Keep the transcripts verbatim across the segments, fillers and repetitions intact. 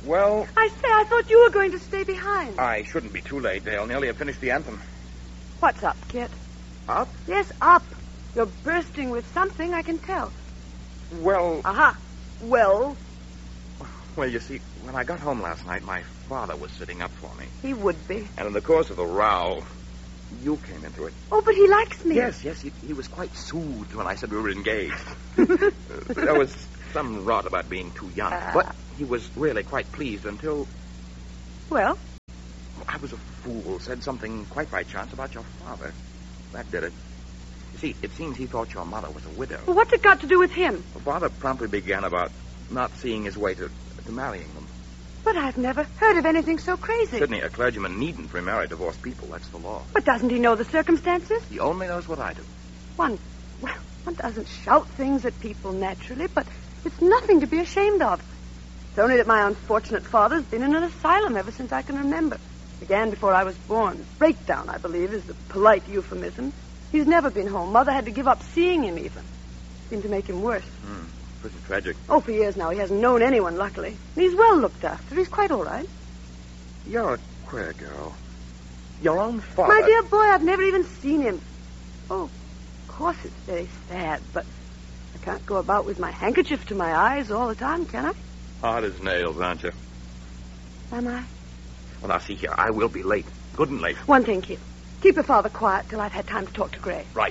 Well... I say, I thought you were going to stay behind. I shouldn't be too late, Dale. Nearly have finished the anthem. What's up, Kit? Up? Yes, up. You're bursting with something, I can tell. Well... Aha. Well? Well, you see, when I got home last night, my father was sitting up for me. He would be. And in the course of the row, you came into it. Oh, but he likes me. Yes, yes, he, he was quite soothed when I said we were engaged. There was some rot about being too young, uh, but he was really quite pleased until... Well? I was a fool, said something quite by chance about your father. That did it. You see, it seems he thought your mother was a widow. Well, what's it got to do with him? Well, father promptly began about not seeing his way to, to marrying them. But I've never heard of anything so crazy. Certainly, a clergyman needn't remarry divorced people. That's the law. But doesn't he know the circumstances? He only knows what I do. One, well, one doesn't shout things at people naturally, but it's nothing to be ashamed of. It's only that my unfortunate father's been in an asylum ever since I can remember. Began before I was born. Breakdown, I believe, is the polite euphemism. He's never been home. Mother had to give up seeing him, even. Seemed to make him worse. Hmm. Pretty tragic. Oh, for years now. He hasn't known anyone, luckily. He's well looked after. He's quite all right. You're a queer girl. Your own father... My dear boy, I've never even seen him. Oh, of course it's very sad, but I can't go about with my handkerchief to my eyes all the time, can I? Hard as nails, aren't you? Am I? Well, now, see here. I will be late. Good and late. One thing, Kid. Keep your father quiet till I've had time to talk to Gray. Right.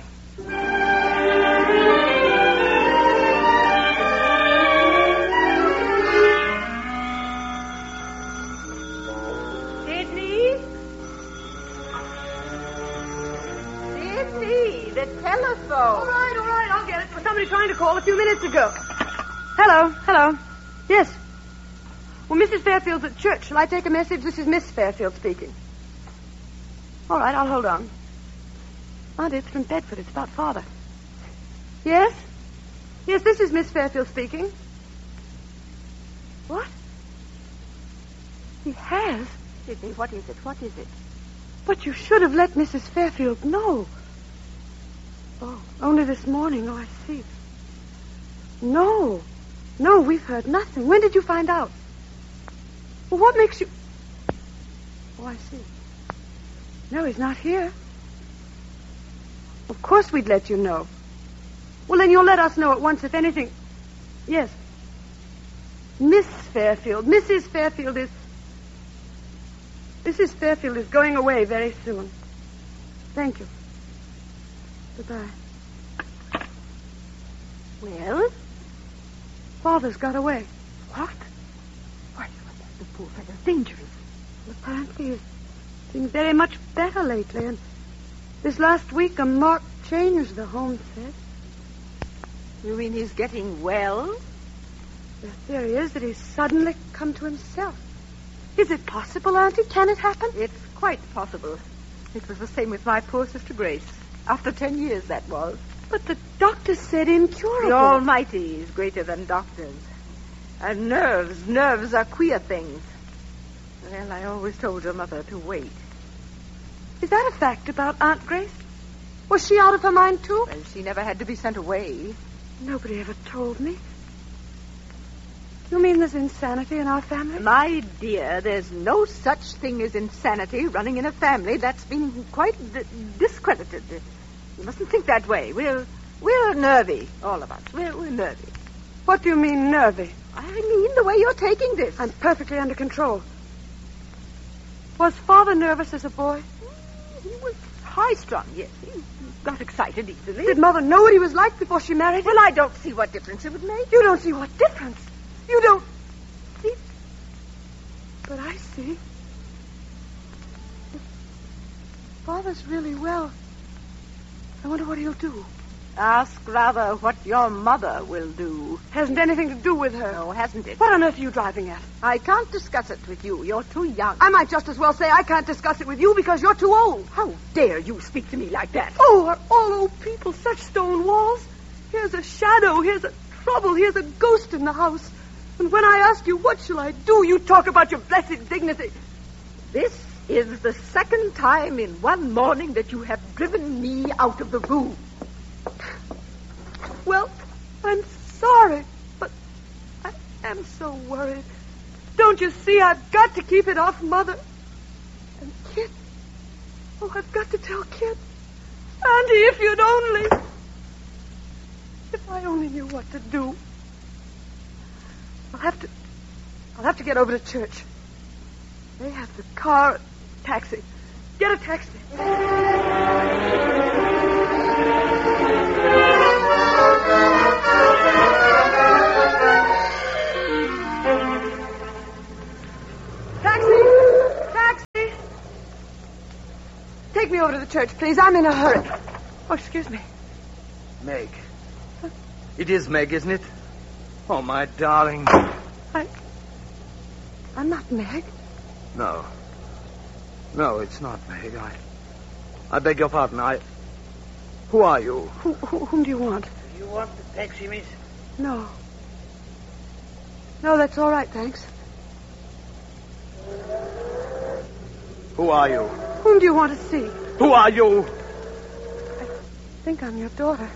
Sidney? Sidney, the telephone. All right, all right, I'll get it. Was somebody trying to call a few minutes ago. Hello, hello. Yes. Well, Missus Fairfield's at church. Shall I take a message? This is Miss Fairfield speaking. All right, I'll hold on. Aunt, it's from Bedford. It's about Father. Yes? Yes, this is Miss Fairfield speaking. What? He has? Sidney, what is it? What is it? But you should have let Missus Fairfield know. Oh, only this morning. Oh, I see. No. No, we've heard nothing. When did you find out? Well, what makes you... Oh, I see. No, he's not here. Of course we'd let you know. Well, then you'll let us know at once if anything... Yes. Miss Fairfield. Missus Fairfield is... Missus Fairfield is going away very soon. Thank you. Goodbye. Well? Father's got away. What? Why, the poor fellow's dangerous. Well, apparently he's been very much better lately, and this last week a marked change, the home said. You mean he's getting well? The theory is that he's suddenly come to himself. Is it possible, Auntie? Can it happen? It's quite possible. It was the same with my poor sister Grace. After ten years, that was. But the doctor said incurable. The Almighty is greater than doctors. And nerves, nerves are queer things. Well, I always told your mother to wait. Is that a fact about Aunt Grace? Was she out of her mind, too? Well, she never had to be sent away. Nobody ever told me. You mean there's insanity in our family? My dear, there's no such thing as insanity running in a family. That's been quite d- discredited. You mustn't think that way. We're we're nervy, all of us. We're, we're nervy. What do you mean, nervy? I mean the way you're taking this. I'm perfectly under control. Was Father nervous as a boy? He was high-strung, yes. He got excited easily. Did Mother know what he was like before she married him? Well, I don't see what difference it would make. You don't see what difference? You don't see... But I see. Father's really well. I wonder what he'll do. Ask rather what your mother will do. Hasn't anything to do with her. No, hasn't it? What on earth are you driving at? I can't discuss it with you. You're too young. I might just as well say I can't discuss it with you because you're too old. How dare you speak to me like that? Oh, are all old people such stone walls? Here's a shadow, here's a trouble, here's a ghost in the house. And when I ask you, what shall I do, you talk about your blessed dignity. This is the second time in one morning that you have driven me out of the room. Well, I'm sorry, but I am so worried. Don't you see? I've got to keep it off Mother. And Kit. Oh, I've got to tell Kit. Auntie, if you'd only... If I only knew what to do. I'll have to... I'll have to get over to church. They have the car... Taxi. Get a taxi. Taxi! Taxi! Take me over to the church, please. I'm in a hurry. Oh, excuse me. Meg. It is Meg, isn't it? Oh, my darling. I... I'm not Meg. No. No, it's not Meg. I... I beg your pardon. I... Who are you? Who, who, whom do you want? Do you want the taxi, miss? No. No, that's all right, thanks. Who are you? Whom do you want to see? Who are you? I think I'm your daughter.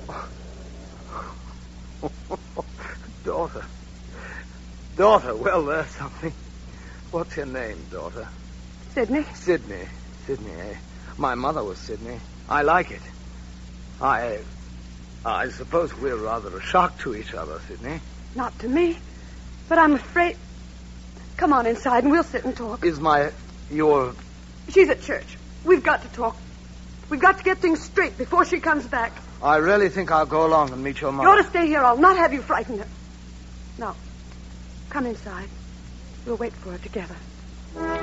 Daughter. Daughter, well, there's something. What's your name, daughter? Sydney. Sydney. Sydney, eh? My mother was Sydney. I like it. I... I suppose we're rather a shock to each other, Sydney. Not to me. But I'm afraid... Come on inside and we'll sit and talk. Is my... your... She's at church. We've got to talk. We've got to get things straight before she comes back. I really think I'll go along and meet your mother. You ought to stay here. I'll not have you frighten her. Now, come inside. We'll wait for her together.